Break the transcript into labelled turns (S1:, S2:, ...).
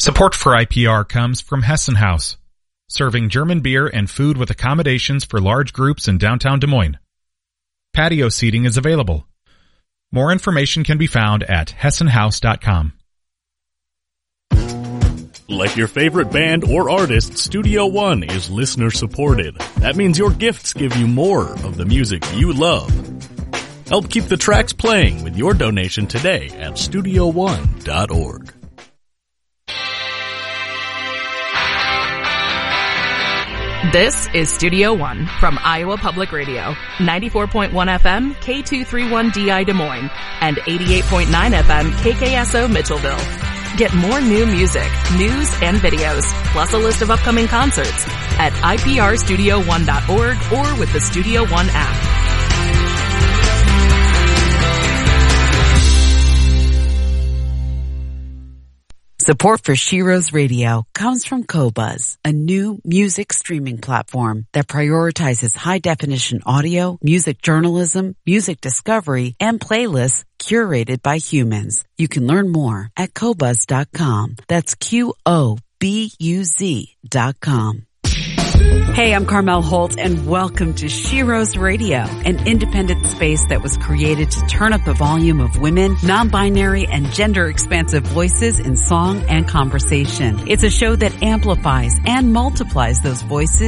S1: Support for IPR comes from Hessen House, serving German beer and food with accommodations for large groups in downtown Des Moines. Patio seating is available. More information can be found at hessenhouse.com.
S2: Like your favorite band or artist, Studio One is listener supported. That means your gifts give you more of the music you love. Help keep the tracks playing with your donation today at StudioOne.org.
S3: This is Studio One from Iowa Public Radio, 94.1 FM, K231DI Des Moines, and 88.9 FM, KKSO Mitchellville. Get more new music, news, and videos, plus a list of upcoming concerts at iprstudio1.org or with the Studio One app.
S4: Support for Shiro's Radio comes from Qobuz, a new music streaming platform that prioritizes high-definition audio, music journalism, music discovery, and playlists curated by humans. You can learn more at Qobuz.com. That's Qobuz.com. Hey, I'm Carmel Holt, and welcome to Shiro's Radio, an independent space that was created to turn up the volume of women, non-binary, and gender-expansive voices in song and conversation. It's a show that amplifies and multiplies those voices